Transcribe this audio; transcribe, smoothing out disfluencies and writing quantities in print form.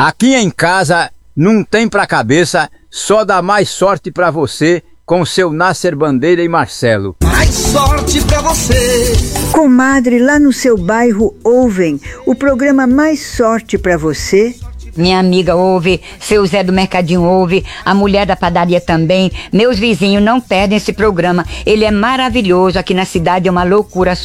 Aqui em casa não tem pra cabeça, só dá mais sorte pra você com seu Nasser Bandeira e Marcelo. Mais sorte pra você. Comadre, lá no seu bairro ouvem o programa Mais Sorte pra você? Minha amiga ouve, seu Zé do Mercadinho ouve, a mulher da padaria também. Meus vizinhos não perdem esse programa. Ele é maravilhoso, aqui na cidade é uma loucura.